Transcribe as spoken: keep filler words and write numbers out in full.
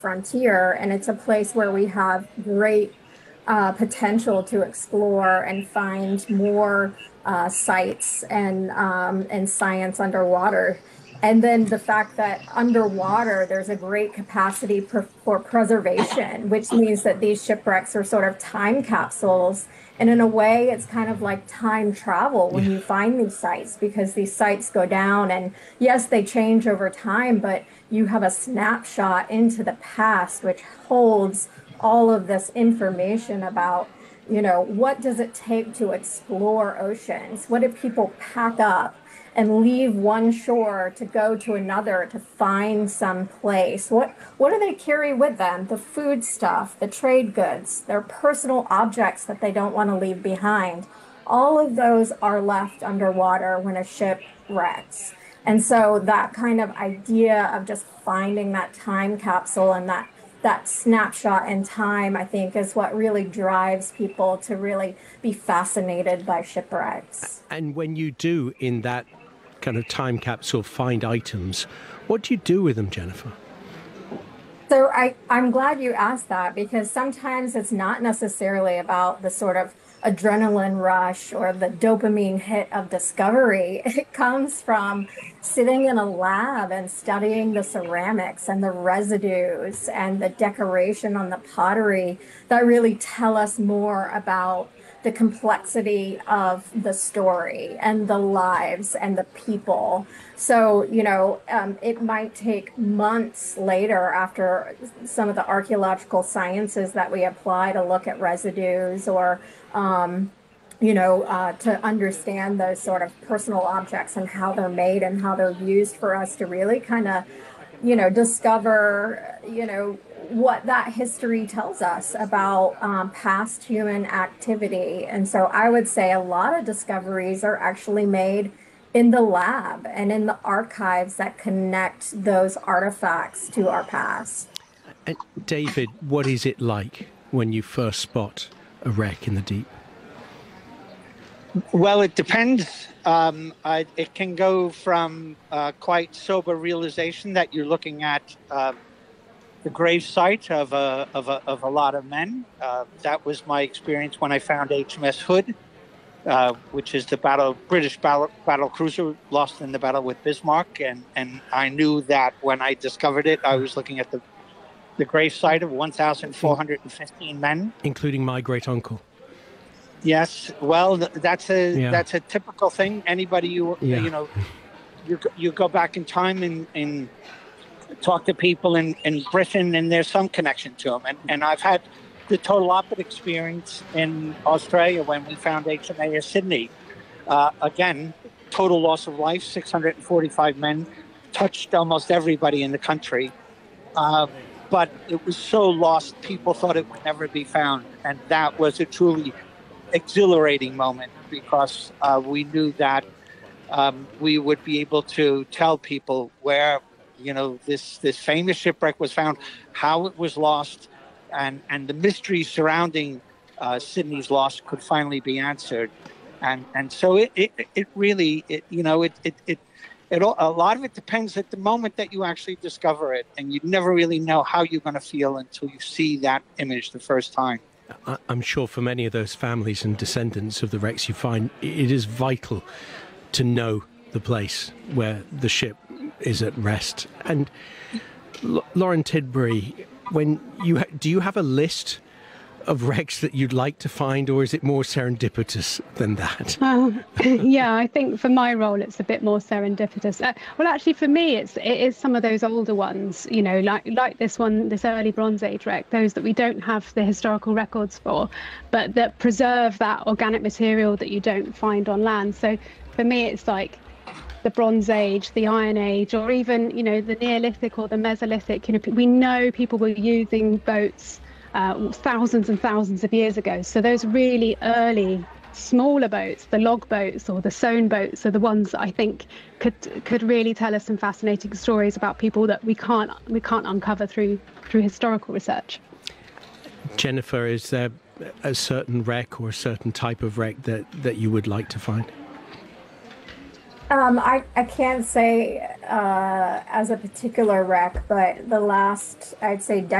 frontier, and it's a place where we have great uh, potential to explore and find more uh, sites and um, and science underwater. And then the fact that underwater there's a great capacity for, for preservation, which means that these shipwrecks are sort of time capsules. And in a way, it's kind of like time travel when Yeah. you find these sites, because these sites go down and yes, they change over time, but you have a snapshot into the past, which holds all of this information about, you know, what does it take to explore oceans? What do people pack up and leave one shore to go to another to find some place? What what do they carry with them? The food stuff, the trade goods, their personal objects that they don't want to leave behind. All of those are left underwater when a ship wrecks. And so that kind of idea of just finding that time capsule and that that snapshot in time, I think, is what really drives people to really be fascinated by shipwrecks. And when you do in that kind of time capsule find items, what do you do with them, Jennifer? So I, I'm glad you asked that, because sometimes it's not necessarily about the sort of adrenaline rush or the dopamine hit of discovery. It comes from sitting in a lab and studying the ceramics and the residues and the decoration on the pottery that really tell us more about the complexity of the story and the lives and the people. So, you know, um, it might take months later after some of the archaeological sciences that we apply to look at residues or, um, you know, uh, to understand those sort of personal objects and how they're made and how they're used, for us to really kind of, you know, discover, you know, what that history tells us about um, past human activity. And so I would say a lot of discoveries are actually made in the lab and in the archives that connect those artifacts to our past. And David, what is it like when you first spot a wreck in the deep? Well, it depends. Um, I, it can go from uh, quite sober realization that you're looking at uh, the grave site of a, of a, of a lot of men. Uh, that was my experience when I found H M S Hood, uh, which is the battle British battle, battle cruiser lost in the battle with Bismarck. And, and I knew that when I discovered it, I was looking at the, the grave site of one thousand four hundred fifteen men. Including my great uncle. Yes, well, that's a Yeah. that's a typical thing. Anybody you Yeah. you know, you you go back in time and, and talk to people in, in Britain, and there's some connection to them. And and I've had the total opposite experience in Australia when we found H M A S Sydney. Uh, again, total loss of life, six hundred forty-five men, touched almost everybody in the country. Uh, but it was so lost, people thought it would never be found, and that was a truly exhilarating moment, because uh, we knew that um, we would be able to tell people where, you know, this this famous shipwreck was found, how it was lost, and and the mystery surrounding uh, Sydney's loss could finally be answered. And and so it it, it really it, you know it it it. It, a lot of it depends at the moment that you actually discover it, and you never really know how you're going to feel until you see that image the first time. I'm sure for many of those families and descendants of the wrecks you find, it is vital to know the place where the ship is at rest. And L- Lauren Tidbury, when you ha- do you have a list of wrecks that you'd like to find, or is it more serendipitous than that? Uh, yeah, I think for my role it's a bit more serendipitous. Uh, well, actually, for me, it's it is some of those older ones, you know, like like this one, this early Bronze Age wreck, those that we don't have the historical records for, but that preserve that organic material that you don't find on land. So for me, it's like the Bronze Age, the Iron Age, or even, you know, the Neolithic or the Mesolithic. You know, we know people were using boats Uh, thousands and thousands of years ago. So those really early smaller boats, the log boats or the sewn boats, are the ones that I think could could really tell us some fascinating stories about people that we can't we can't uncover through through historical research. Jennifer, is there a certain wreck or a certain type of wreck that, that you would like to find? Um, I, I can't say uh, as a particular wreck, but the last, I'd say,